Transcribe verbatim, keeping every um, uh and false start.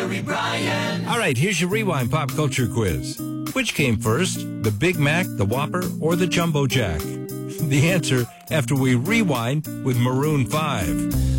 Larry Bryan. All right, here's your Rewind Pop Culture Quiz. Which came first, the Big Mac, the Whopper, or the Jumbo Jack? The answer after we rewind with Maroon five.